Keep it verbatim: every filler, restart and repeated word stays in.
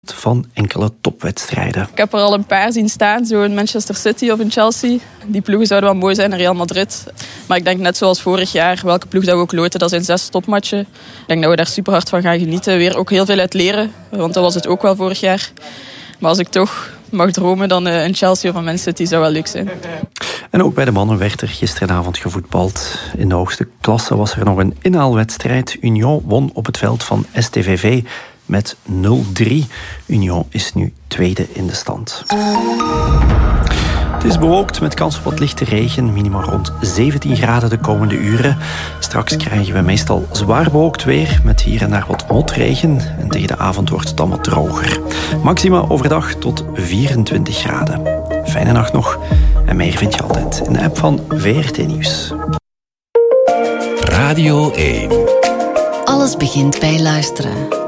van enkele topwedstrijden. Ik heb er al een paar zien staan, zo in Manchester City of in Chelsea. Die ploegen zouden wel mooi zijn in Real Madrid. Maar ik denk net zoals vorig jaar, welke ploeg dat we ook loten, dat zijn zes topmatchen. Ik denk dat we daar super hard van gaan genieten. Weer ook heel veel uit leren, want dat was het ook wel vorig jaar. Maar als ik toch mag dromen, dan een Chelsea of een Man City zou wel leuk zijn. En ook bij de mannen werd er gisteravond gevoetbald. In de hoogste klasse was er nog een inhaalwedstrijd. Union won op het veld van S T V V met nul drie. Union is nu tweede in de stand. Het is bewolkt met kans op wat lichte regen, minimaal rond zeventien graden de komende uren. Straks krijgen we meestal zwaar bewolkt weer, met hier en daar wat motregen. En tegen de avond wordt het dan wat droger. Maxima overdag tot vierentwintig graden. Fijne nacht nog. En meer vind je altijd in de app van V R T Nieuws. Radio één. Alles begint bij luisteren.